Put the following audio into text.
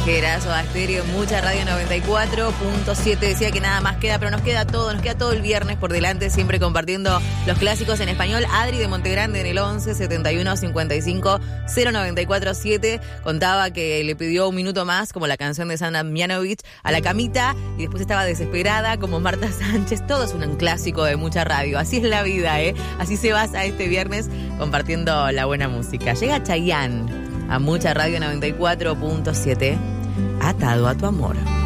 Callejeras, Soda Stereo, mucha radio 94.7. Decía que nada más queda, pero nos queda todo el viernes por delante, siempre compartiendo los clásicos en español. Adri de Montegrande en el 11 71 55 0947 contaba que le pidió un minuto más, como la canción de Sandra Mianovich, a la camita, y después estaba desesperada, como Marta Sánchez. Todo es un clásico de mucha radio. Así es la vida, ¿eh? Así se basa este viernes compartiendo la buena música. Llega Chayanne a mucha radio 94.7, atado a tu amor.